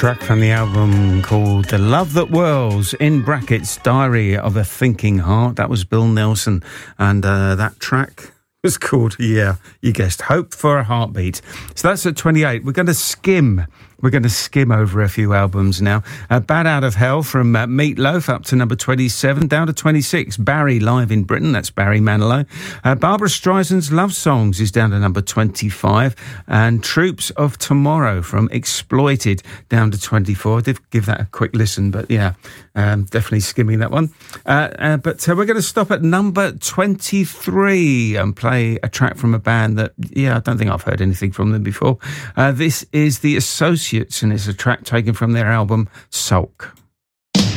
Track from the album called The Love That Whirls, in brackets, Diary of a Thinking Heart. That was Bill Nelson, and that track was called, yeah, you guessed, Hope for a Heartbeat. So that's at 28. We're going to skim over a few albums now. Bad Out of Hell from Meatloaf up to number 27, down to 26. Barry live in Britain, that's Barry Manilow. Barbara Streisand's Love Songs is down to number 25. And Troops of Tomorrow from Exploited down to 24. I did give that a quick listen, but yeah, definitely skimming that one. But we're going to stop at number 23 and play a track from a band that, yeah, I don't think I've heard anything from them before. This is The Associates, and it's a track taken from their album Sulk.